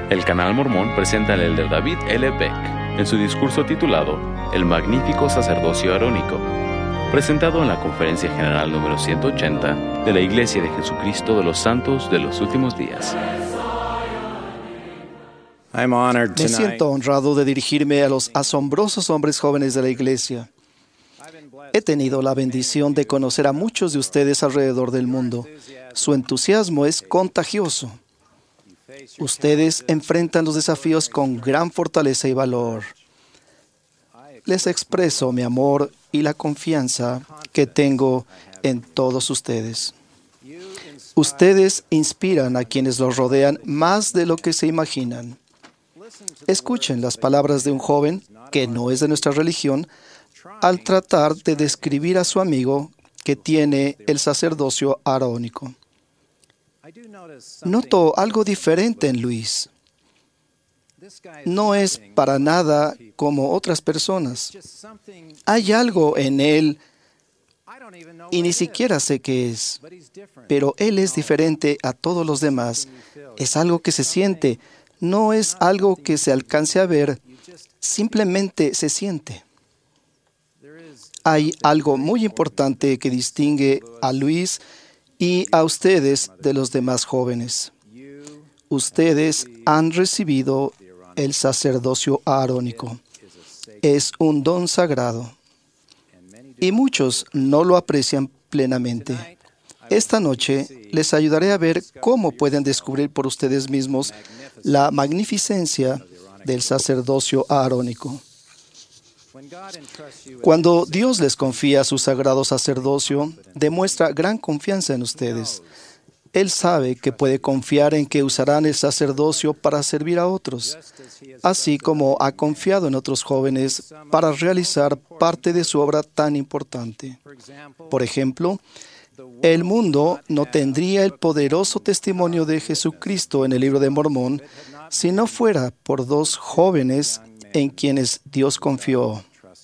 El Canal Mormón presenta al elder David L. Beck en su discurso titulado El Magnífico Sacerdocio Arónico, presentado en la Conferencia General número 180 de la Iglesia de Jesucristo de los Santos de los Últimos Días. Me siento honrado de dirigirme a los asombrosos hombres jóvenes de la iglesia. He tenido la bendición de conocer a muchos de ustedes alrededor del mundo. Su entusiasmo es contagioso. Ustedes enfrentan los desafíos con gran fortaleza y valor. Les expreso mi amor y la confianza que tengo en todos ustedes. Ustedes inspiran a quienes los rodean más de lo que se imaginan. Escuchen las palabras de un joven que no es de nuestra religión al tratar de describir a su amigo que tiene el sacerdocio arónico. Noto algo diferente en Luis. No es para nada como otras personas. Hay algo en él y ni siquiera sé qué es, pero él es diferente a todos los demás. Es algo que se siente, no es algo que se alcance a ver, simplemente se siente. Hay algo muy importante que distingue a Luis y a ustedes de los demás jóvenes. Ustedes han recibido el sacerdocio arónico. Es un don sagrado y muchos no lo aprecian plenamente. Esta noche les ayudaré a ver cómo pueden descubrir por ustedes mismos la magnificencia del sacerdocio arónico. Cuando Dios les confía su sagrado sacerdocio, demuestra gran confianza en ustedes. Él sabe que puede confiar en que usarán el sacerdocio para servir a otros, así como ha confiado en otros jóvenes para realizar parte de su obra tan importante. Por ejemplo, el mundo no tendría el poderoso testimonio de Jesucristo en el Libro de Mormón si no fuera por dos jóvenes en quienes Dios confió.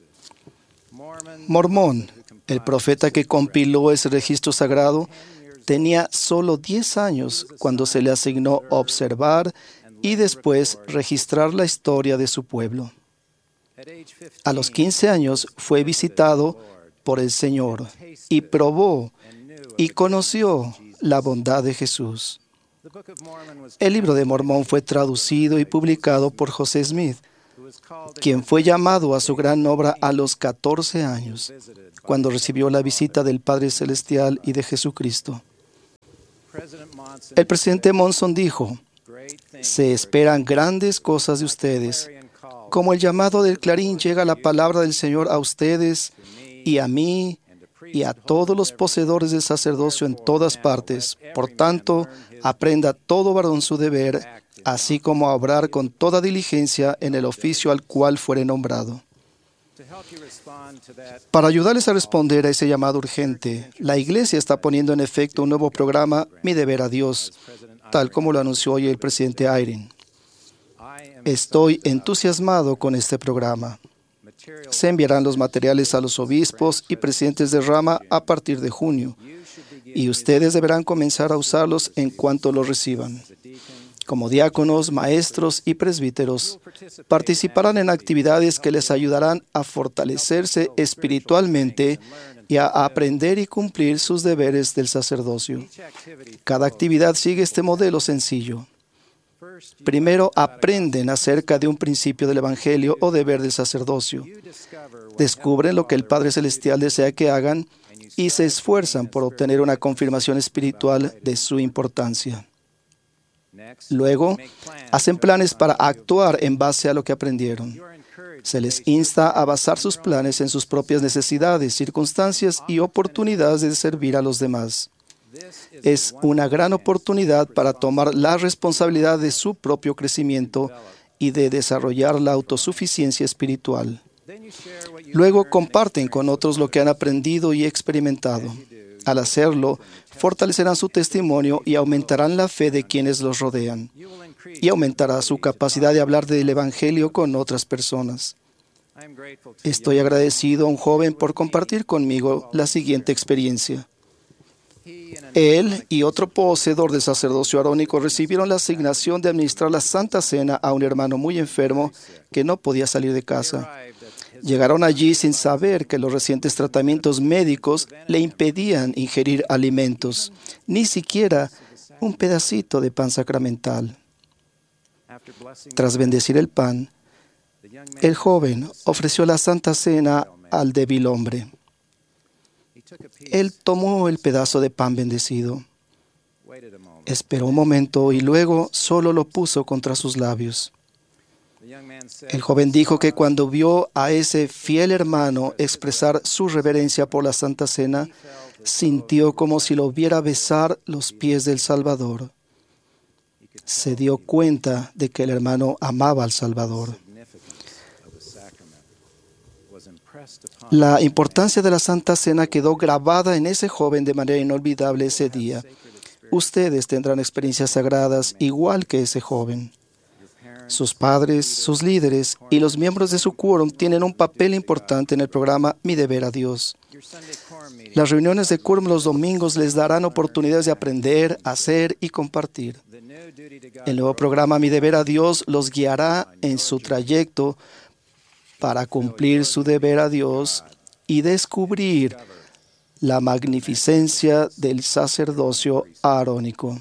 Mormón, el profeta que compiló ese registro sagrado, tenía solo 10 años cuando se le asignó observar y después registrar la historia de su pueblo. A los 15 años fue visitado por el Señor y probó y conoció la bondad de Jesús. El Libro de Mormón fue traducido y publicado por José Smith, quien fue llamado a su gran obra a los 14 años, cuando recibió la visita del Padre Celestial y de Jesucristo. El presidente Monson dijo: se esperan grandes cosas de ustedes. Como el llamado del clarín llega la palabra del Señor a ustedes y a mí y a todos los poseedores del sacerdocio en todas partes. Por tanto, aprenda todo varón su deber, así como a obrar con toda diligencia en el oficio al cual fuere nombrado. Para ayudarles a responder a ese llamado urgente, la Iglesia está poniendo en efecto un nuevo programa, Mi Deber a Dios, tal como lo anunció hoy el presidente Eyring. Estoy entusiasmado con este programa. Se enviarán los materiales a los obispos y presidentes de rama a partir de junio, y ustedes deberán comenzar a usarlos en cuanto los reciban. Como diáconos, maestros y presbíteros, participarán en actividades que les ayudarán a fortalecerse espiritualmente y a aprender y cumplir sus deberes del sacerdocio. Cada actividad sigue este modelo sencillo. Primero, aprenden acerca de un principio del Evangelio o deber del sacerdocio. Descubren lo que el Padre Celestial desea que hagan y se esfuerzan por obtener una confirmación espiritual de su importancia. Luego, hacen planes para actuar en base a lo que aprendieron. Se les insta a basar sus planes en sus propias necesidades, circunstancias y oportunidades de servir a los demás. Es una gran oportunidad para tomar la responsabilidad de su propio crecimiento y de desarrollar la autosuficiencia espiritual. Luego comparten con otros lo que han aprendido y experimentado. Al hacerlo, fortalecerán su testimonio y aumentarán la fe de quienes los rodean. Y aumentará su capacidad de hablar del Evangelio con otras personas. Estoy agradecido a un joven por compartir conmigo la siguiente experiencia. Él y otro poseedor del sacerdocio arónico recibieron la asignación de administrar la Santa Cena a un hermano muy enfermo que no podía salir de casa. Llegaron allí sin saber que los recientes tratamientos médicos le impedían ingerir alimentos, ni siquiera un pedacito de pan sacramental. Tras bendecir el pan, el joven ofreció la Santa Cena al débil hombre. Él tomó el pedazo de pan bendecido, esperó un momento y luego solo lo puso contra sus labios. El joven dijo que cuando vio a ese fiel hermano expresar su reverencia por la Santa Cena, sintió como si lo viera besar los pies del Salvador. Se dio cuenta de que el hermano amaba al Salvador. La importancia de la Santa Cena quedó grabada en ese joven de manera inolvidable ese día. Ustedes tendrán experiencias sagradas igual que ese joven. Sus padres, sus líderes y los miembros de su quórum tienen un papel importante en el programa Mi Deber a Dios. Las reuniones de quórum los domingos les darán oportunidades de aprender, hacer y compartir. El nuevo programa Mi Deber a Dios los guiará en su trayecto para cumplir su deber a Dios y descubrir la magnificencia del sacerdocio arónico.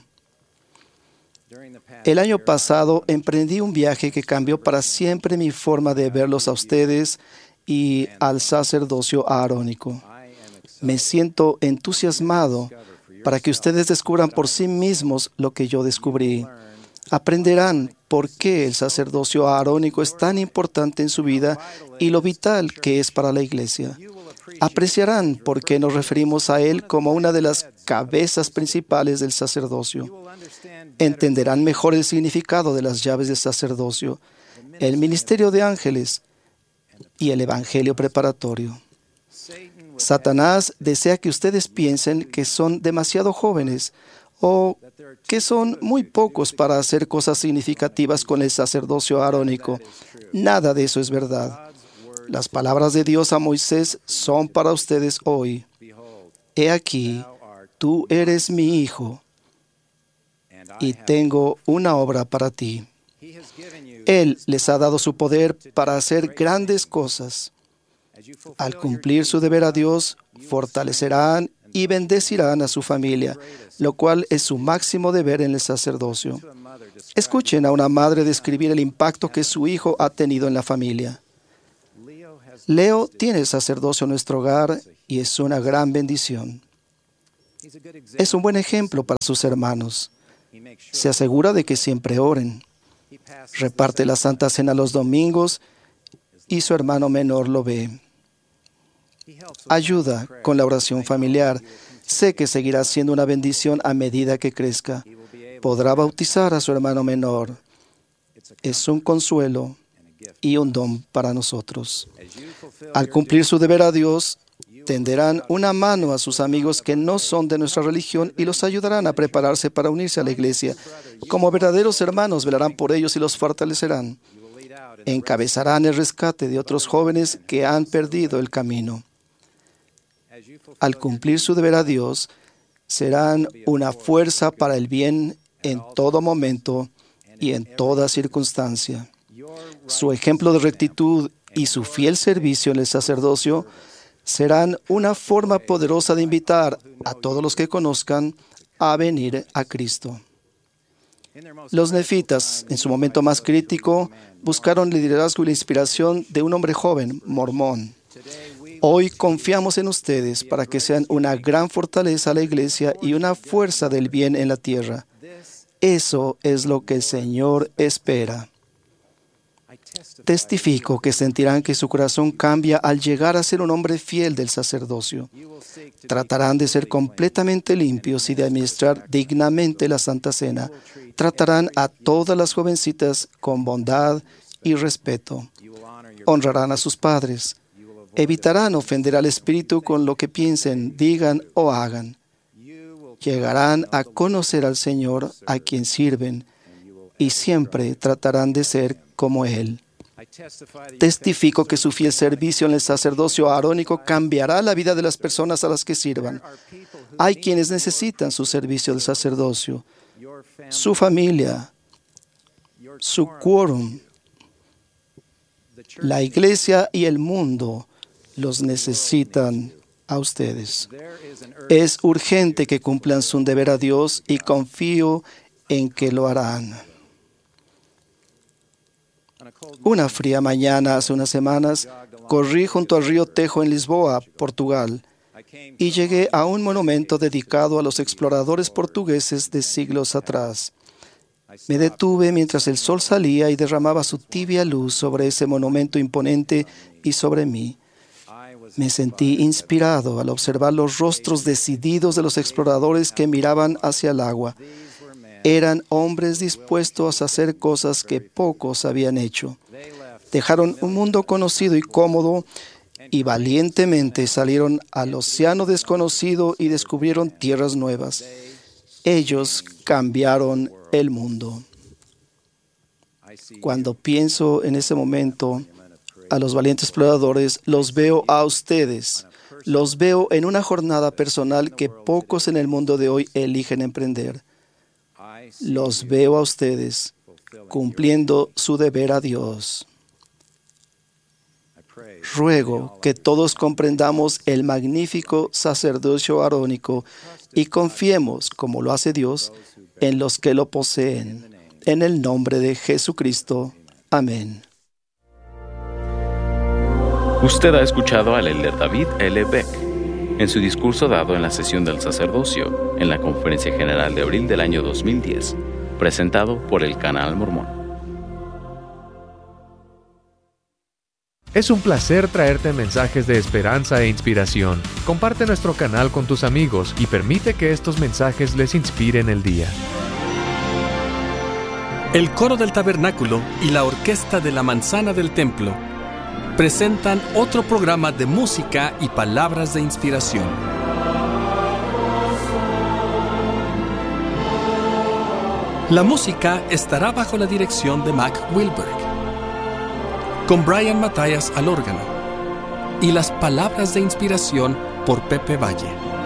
El año pasado emprendí un viaje que cambió para siempre mi forma de verlos a ustedes y al sacerdocio arónico. Me siento entusiasmado para que ustedes descubran por sí mismos lo que yo descubrí. Aprenderán por qué el sacerdocio arónico es tan importante en su vida y lo vital que es para la Iglesia. Apreciarán por qué nos referimos a él como una de las cabezas principales del sacerdocio. Entenderán mejor el significado de las llaves del sacerdocio, el ministerio de ángeles y el evangelio preparatorio. Satanás desea que ustedes piensen que son demasiado jóvenes o que son muy pocos para hacer cosas significativas con el sacerdocio arónico. Nada de eso es verdad. Las palabras de Dios a Moisés son para ustedes hoy. He aquí, tú eres mi hijo y tengo una obra para ti. Él les ha dado su poder para hacer grandes cosas. Al cumplir su deber a Dios, fortalecerán y bendecirán a su familia, lo cual es su máximo deber en el sacerdocio. Escuchen a una madre describir el impacto que su hijo ha tenido en la familia. Leo tiene el sacerdocio en nuestro hogar y es una gran bendición. Es un buen ejemplo para sus hermanos. Se asegura de que siempre oren. Reparte la Santa Cena los domingos y su hermano menor lo ve. Ayuda con la oración familiar. Sé que seguirá siendo una bendición a medida que crezca. Podrá bautizar a su hermano menor. Es un consuelo y un don para nosotros. Al cumplir su deber a Dios, tenderán una mano a sus amigos que no son de nuestra religión y los ayudarán a prepararse para unirse a la iglesia. Como verdaderos hermanos, velarán por ellos y los fortalecerán. Encabezarán el rescate de otros jóvenes que han perdido el camino. Al cumplir su deber a Dios, serán una fuerza para el bien en todo momento y en toda circunstancia. Su ejemplo de rectitud y su fiel servicio en el sacerdocio serán una forma poderosa de invitar a todos los que conozcan a venir a Cristo. Los nefitas, en su momento más crítico, buscaron el liderazgo y la inspiración de un hombre joven, mormón. Hoy confiamos en ustedes para que sean una gran fortaleza a la iglesia y una fuerza del bien en la tierra. Eso es lo que el Señor espera. Testifico que sentirán que su corazón cambia al llegar a ser un hombre fiel del sacerdocio. Tratarán de ser completamente limpios y de administrar dignamente la Santa Cena. Tratarán a todas las jovencitas con bondad y respeto. Honrarán a sus padres. Evitarán ofender al Espíritu con lo que piensen, digan o hagan. Llegarán a conocer al Señor a quien sirven y siempre tratarán de ser como Él. Testifico que su fiel servicio en el sacerdocio arónico cambiará la vida de las personas a las que sirvan. Hay quienes necesitan su servicio de sacerdocio, su familia, su quórum. La iglesia y el mundo los necesitan a ustedes. Es urgente que cumplan su deber a Dios y confío en que lo harán. Una fría mañana hace unas semanas, corrí junto al río Tejo en Lisboa, Portugal, y llegué a un monumento dedicado a los exploradores portugueses de siglos atrás. Me detuve mientras el sol salía y derramaba su tibia luz sobre ese monumento imponente y sobre mí. Me sentí inspirado al observar los rostros decididos de los exploradores que miraban hacia el agua. Eran hombres dispuestos a hacer cosas que pocos habían hecho. Dejaron un mundo conocido y cómodo y valientemente salieron al océano desconocido y descubrieron tierras nuevas. Ellos cambiaron el mundo. Cuando pienso en ese momento a los valientes exploradores, los veo a ustedes. Los veo en una jornada personal que pocos en el mundo de hoy eligen emprender. Los veo a ustedes cumpliendo su deber a Dios. Ruego que todos comprendamos el magnífico sacerdocio arónico y confiemos, como lo hace Dios, en los que lo poseen. En el nombre de Jesucristo. Amén. Usted ha escuchado al elder David L. Beck en su discurso dado en la sesión del sacerdocio en la Conferencia General de abril del año 2010, presentado por el Canal Mormón. Es un placer traerte mensajes de esperanza e inspiración. Comparte nuestro canal con tus amigos y permite que estos mensajes les inspiren el día. El Coro del Tabernáculo y la Orquesta de la Manzana del Templo presentan otro programa de música y palabras de inspiración. La música estará bajo la dirección de Mac Wilberg, con Brian Matthias al órgano, y las palabras de inspiración por Pepe Valle.